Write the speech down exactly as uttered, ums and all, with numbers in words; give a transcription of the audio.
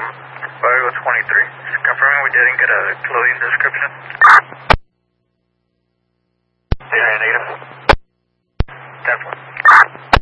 Barrio twenty-three. Confirming we didn't get a clothing description.